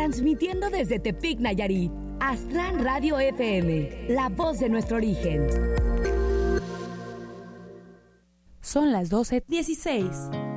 Transmitiendo desde Tepic, Nayarit, Aztlán Radio FM, la voz de nuestro origen. Son las 12:16.